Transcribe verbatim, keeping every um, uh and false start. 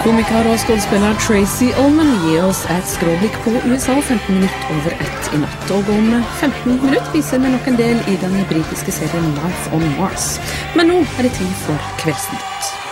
Komiker og skuespiller Tracy Ullman gir oss et skråblikk på U S A femten minutter over ett i natt. Og om femten minutter viser vi nok en del i den britiske serien Life on Mars. Men nå er det tid for Kveldsnytt.